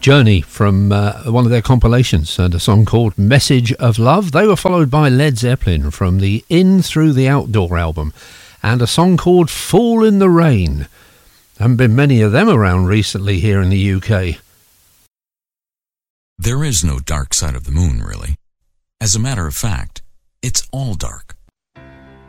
Journey from one of their compilations, and a song called Message of Love. They were followed by Led Zeppelin from the In Through the Outdoor album, and a song called Fall in the Rain. Haven't been many of them around recently here in the UK. There is no dark side of the moon, really. As a matter of fact, it's all dark.